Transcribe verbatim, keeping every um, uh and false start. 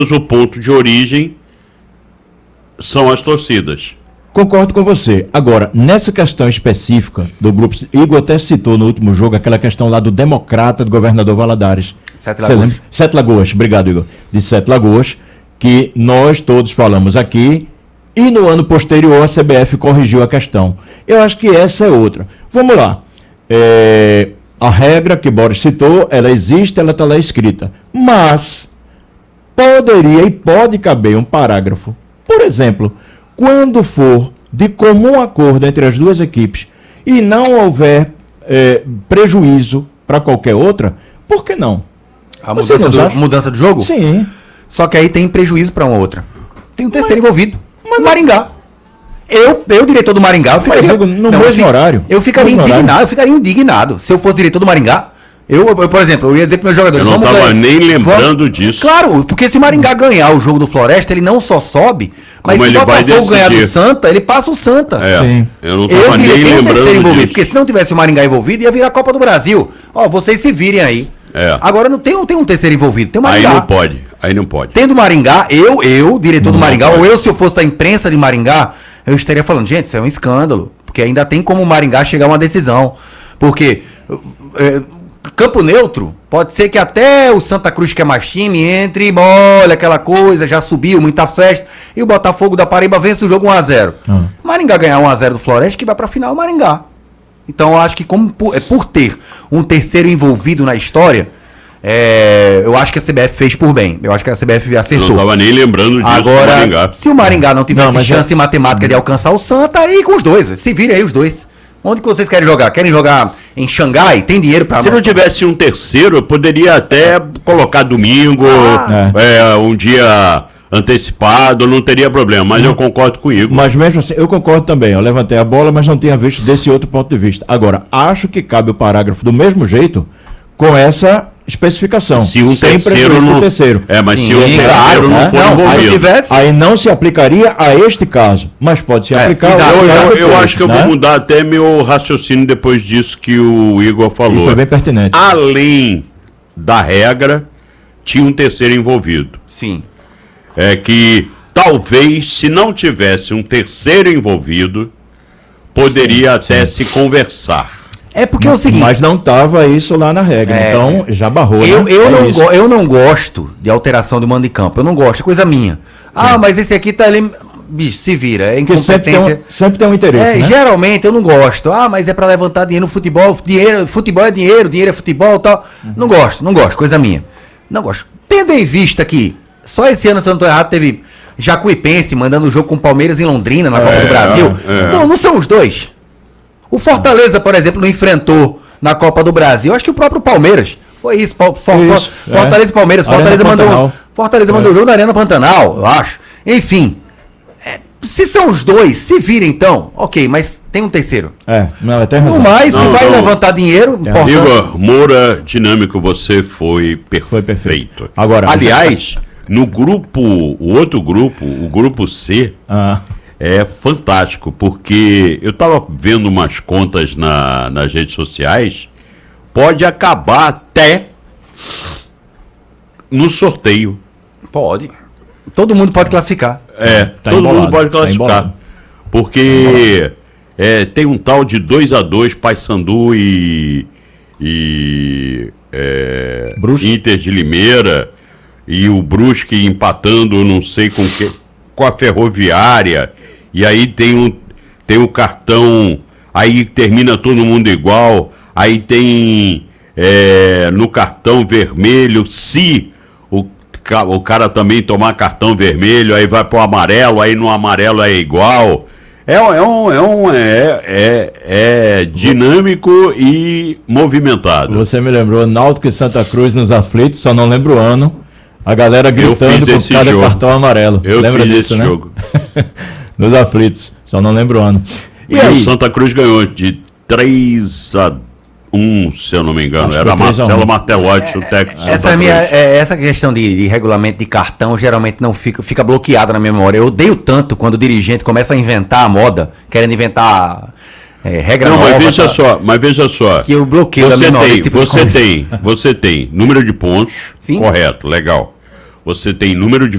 o ponto de origem são as torcidas. Concordo com você. Agora, nessa questão específica do grupo, Igor até citou no último jogo aquela questão lá do democrata do governador Valadares. Sete Lagoas. Sete Lagoas, obrigado, Igor. De Sete Lagoas, que nós todos falamos aqui, e no ano posterior a C B F corrigiu a questão. Eu acho que essa é outra. Vamos lá. É, a regra que Boris citou, ela existe, ela está lá escrita. Mas poderia e pode caber um parágrafo. Por exemplo, quando for de comum acordo entre as duas equipes e não houver é, prejuízo para qualquer outra, por que não? A mudança do, mudança do jogo? Sim. Só que aí tem prejuízo para uma outra. Tem um terceiro mas, envolvido. Mas Maringá. Eu, eu, diretor do Maringá, eu ficaria... Mas, no não, mesmo eu, horário. Eu ficaria mesmo indignado, horário. eu ficaria indignado. Se eu fosse diretor do Maringá, eu, eu por exemplo, eu ia dizer para meus jogadores... Eu não estava nem lembrando vamos... disso. Claro, porque se o Maringá ganhar o jogo do Floresta, ele não só sobe, mas como se o Botafogo ganhar do Santa, ele passa o Santa. É, Sim. Eu não estava nem lembrando envolvido, disso. porque se não tivesse o Maringá envolvido, ia virar a Copa do Brasil. Ó, vocês se virem aí. É. Agora não tem, não tem um terceiro envolvido, tem o Maringá. Aí não pode, aí não pode. Tendo Maringá, eu, eu, diretor não do Maringá, pode. ou eu, se eu fosse da imprensa de Maringá, eu estaria falando, gente, isso é um escândalo, porque ainda tem como o Maringá chegar a uma decisão. Porque é, campo neutro, pode ser que até o Santa Cruz, que é mais time, entre, olha aquela coisa, já subiu, muita festa, e o Botafogo da Paraíba vence o jogo um a zero. Hum. Maringá ganhar um a zero do Floresta, que vai pra final o Maringá. Então eu acho que como por, é, por ter um terceiro envolvido na história, é, eu acho que a C B F fez por bem. Eu acho que a C B F acertou. Eu não estava nem lembrando disso. Agora, Maringá. Se o Maringá não tivesse não, chance é... matemática de alcançar o Santa, aí com os dois. Se virem aí os dois. Onde que vocês querem jogar? Querem jogar em Xangai? Tem dinheiro para... Se não tivesse um terceiro, eu poderia até colocar domingo, Ah. é, um dia antecipado, não teria problema, mas hum. eu concordo com o Igor. Mas mesmo assim, eu concordo também, eu levantei a bola, mas não tinha visto desse outro ponto de vista. Agora, acho que cabe o parágrafo do mesmo jeito, com essa especificação. Se um sem terceiro não... terceiro. É, mas Sim, se um terceiro claro, não né? for não, envolvido. Aí, tivesse... aí não se aplicaria a este caso, mas pode se É, aplicar... exato, Eu, eu, eu depois, acho que eu né? vou mudar até meu raciocínio depois disso que o Igor falou. E foi bem pertinente. Além da regra, tinha um terceiro envolvido. Sim. É que talvez, se não tivesse um terceiro envolvido, poderia sim, até sim. se conversar. É porque é o seguinte... Mas não estava isso lá na regra, é, então já barrou, eu, né? eu, é não go, eu não gosto de alteração de mando de campo, eu não gosto, é coisa minha. Ah, é. mas esse aqui tá ali... Bicho, se vira, é incompetência. Sempre tem, um, sempre tem um interesse, é, né? Geralmente eu não gosto. Ah, mas é para levantar dinheiro no futebol, dinheiro, futebol é dinheiro, dinheiro é futebol e tal. Uhum. Não gosto, não gosto, coisa minha. Não gosto. Tendo em vista que só esse ano, se eu não estou errado, teve Jacuipense mandando o jogo com o Palmeiras em Londrina, na é, Copa do Brasil. É. Não, não são os dois. O Fortaleza, por exemplo, não enfrentou na Copa do Brasil. Acho que o próprio Palmeiras. Foi isso. For, isso for, Fortaleza e é. Palmeiras. Fortaleza Arena mandou, Pantanal. Fortaleza é. mandou o jogo na Arena Pantanal, eu acho. Enfim. É, se são os dois, se vira então, ok, mas tem um terceiro. É, não, até razão. No mais, não, se vai não. levantar dinheiro... É. Igor, Moura Dinâmico, você foi perfeito. Foi perfeito. Agora, aliás, no grupo, o outro grupo, o grupo C... Ah. É fantástico, porque eu estava vendo umas contas na, nas redes sociais, pode acabar até no sorteio. Pode. Todo mundo pode classificar. É, tá todo embolado, mundo pode classificar. Tá porque é, tem um tal de dois a dois Paysandu e, e é, Inter de Limeira, e o Brusque empatando, não sei com que, com a Ferroviária. E aí tem um, tem um cartão, aí termina todo mundo igual, aí tem é, no cartão vermelho, se o, o cara também tomar cartão vermelho, aí vai pro amarelo, aí no amarelo é igual. É, é, um, é, um, é, é, é dinâmico e movimentado. Você me lembrou, Náutico e Santa Cruz nos aflitos, só não lembro o ano, a galera gritando por cada jogo. Cartão amarelo. Eu Lembra fiz disso, esse né? jogo. Nos aflitos, só não lembro o ano. E, e aí? O Santa Cruz ganhou de três a um, se eu não me engano. Acho Era Marcelo Martelotti, é, o técnico. Essa, minha, é, essa questão de, de regulamento de cartão geralmente não fica, fica bloqueada na minha memória. Eu odeio tanto quando o dirigente começa a inventar a moda, querendo inventar é, regra não, nova. Mas veja tá? só, mas veja só. Que eu bloqueio você da memória. Tem, tipo você tem, você tem número de pontos, Sim. correto, legal. Você tem número de